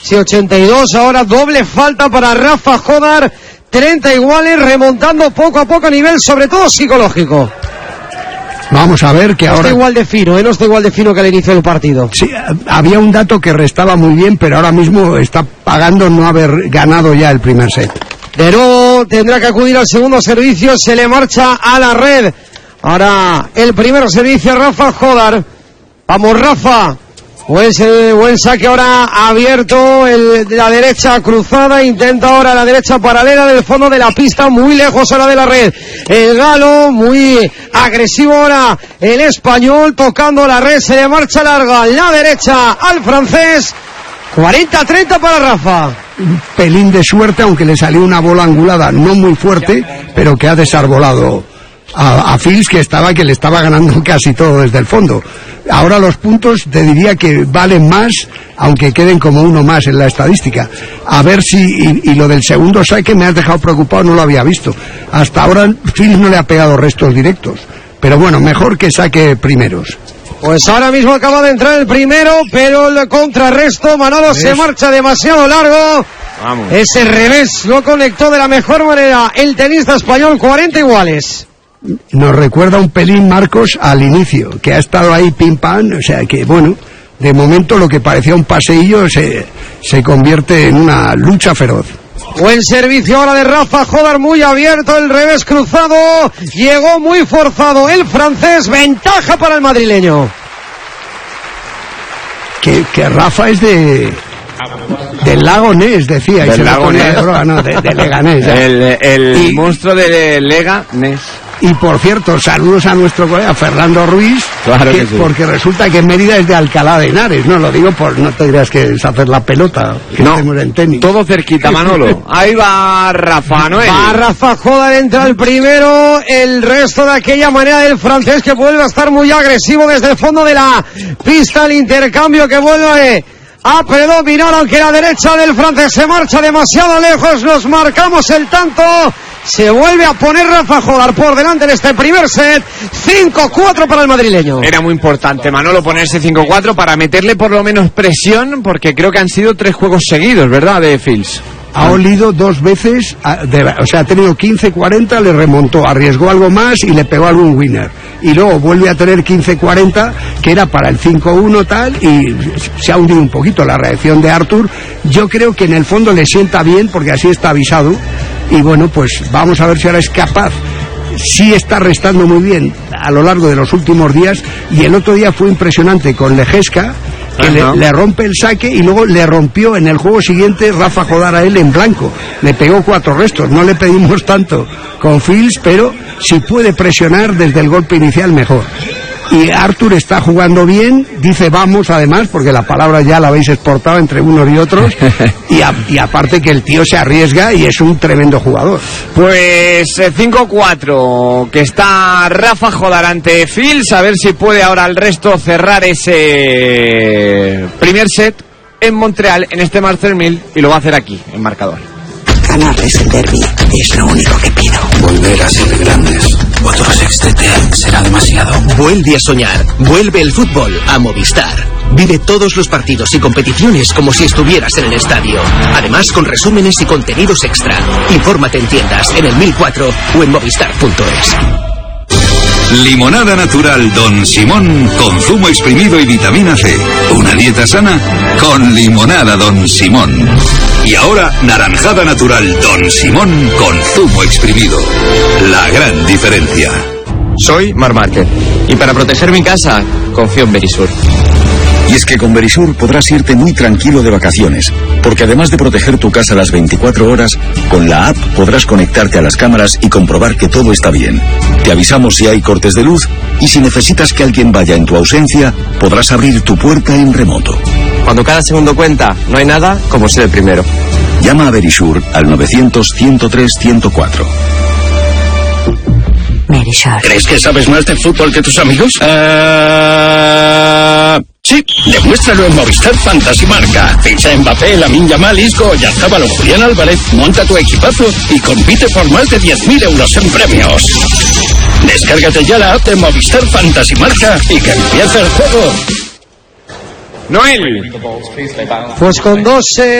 Sí, 82, ahora doble falta para Rafa Jodar, 30 iguales, remontando poco a poco a nivel, sobre todo psicológico. Vamos a ver que ahora... No está igual de fino, no está igual de fino que al inicio del partido. Sí, había un dato que restaba muy bien, pero ahora mismo está pagando no haber ganado ya el primer set. De nuevo tendrá que acudir al segundo servicio, se le marcha a la red. Ahora el primer servicio, Rafa Jodar. Vamos, Rafa. Buen saque ahora abierto, la derecha cruzada, intenta ahora la derecha paralela del fondo de la pista, muy lejos ahora de la red. El galo, muy agresivo ahora, el español tocando la red, se le marcha larga, la derecha al francés. 40-30 para Rafa. Un pelín de suerte, aunque le salió una bola angulada, no muy fuerte, pero que ha desarbolado a Fils, que le estaba ganando casi todo desde el fondo. Ahora los puntos te diría que valen más, aunque queden como uno más en la estadística. A ver si, y lo del segundo saque me has dejado preocupado, no lo había visto. Hasta ahora Fils no le ha pegado restos directos, pero bueno, mejor que saque primeros. Pues ahora mismo acaba de entrar el primero, pero el contrarresto, Manolo, se marcha demasiado largo. Vamos. Ese revés lo conectó de la mejor manera el tenista español, 40 iguales. Nos recuerda un pelín, Marcos, al inicio, que ha estado ahí pim pam, o sea que bueno, de momento lo que parecía un paseillo se convierte en una lucha feroz. Buen servicio ahora de Rafa Jodar, muy abierto, el revés cruzado, llegó muy forzado el francés, ventaja para el madrileño. Que Rafa es del lago Ness, decía, y se le ponía de broma, no, de Leganés. El monstruo de Leganés. Y por cierto, saludos a nuestro colega Fernando Ruiz, claro que sí. Porque resulta que Mérida es de Alcalá de Henares, no lo digo por no te dirás que es hacer la pelota, que no, estemos en tenis. Todo cerquita, Manolo. Ahí va Rafa, Noel. Va Rafa Jodar, entra el primero, el resto de aquella manera del francés que vuelve a estar muy agresivo desde el fondo de la pista, el intercambio que vuelve a predominar, aunque la derecha del francés se marcha demasiado lejos, nos marcamos el tanto. Se vuelve a poner Rafa Jodar por delante en este primer set. 5-4 para el madrileño. Era muy importante, Manolo, ponerse 5-4 para meterle por lo menos presión, porque creo que han sido 3 juegos seguidos, ¿verdad?, de Fils. Ha olido 2 veces, o sea, ha tenido 15-40, le remontó, arriesgó algo más y le pegó algún winner. Y luego vuelve a tener 15-40, que era para el 5-1 tal, y se ha hundido un poquito la reacción de Arthur. Yo creo que en el fondo le sienta bien, porque así está avisado. Y bueno, pues vamos a ver si ahora es capaz. Sí está restando muy bien a lo largo de los últimos días, y el otro día fue impresionante con Lejeska, que le rompe el saque, y luego le rompió en el juego siguiente Rafa Jodar a él en blanco. Le pegó 4 restos, no le pedimos tanto con Fils, pero si puede presionar desde el golpe inicial, mejor. Y Arthur está jugando bien, dice vamos además, porque la palabra ya la habéis exportado entre unos y otros, y aparte que el tío se arriesga y es un tremendo jugador. Pues 5-4, que está Rafa Jodar ante Fils, a ver si puede ahora el resto cerrar ese primer set en Montreal, en este Master 1000, y lo va a hacer aquí, en marcador. Ganarles el derbi es lo único que pido. Volver a ser grandes. Otro sextete será demasiado. Vuelve a soñar. Vuelve el fútbol a Movistar. Vive todos los partidos y competiciones como si estuvieras en el estadio. Además, con resúmenes y contenidos extra. Infórmate en tiendas, en el 1004 o en movistar.es. Limonada natural Don Simón con zumo exprimido y vitamina C. Una dieta sana con limonada Don Simón. Y ahora naranjada natural Don Simón con zumo exprimido. La gran diferencia. Soy Mar Márquez y para proteger mi casa confío en Verisur. Y es que con Verisur podrás irte muy tranquilo de vacaciones, porque además de proteger tu casa las 24 horas, con la app podrás conectarte a las cámaras y comprobar que todo está bien. Te avisamos si hay cortes de luz y si necesitas que alguien vaya en tu ausencia, podrás abrir tu puerta en remoto. Cuando cada segundo cuenta, no hay nada como ser el primero. Llama a Verisur al 900-103-104. Verisur. ¿Crees que sabes más de fútbol que tus amigos? Sí, demuéstralo en Movistar Fantasy Marca. Ficha Mbappé, Lamine Yamal, Isco, Oyarzabal o Julián Álvarez, monta tu equipazo y compite por más de 10.000 euros en premios. Descárgate ya la app de Movistar Fantasy Marca y que empiece el juego. Noel. Pues con 2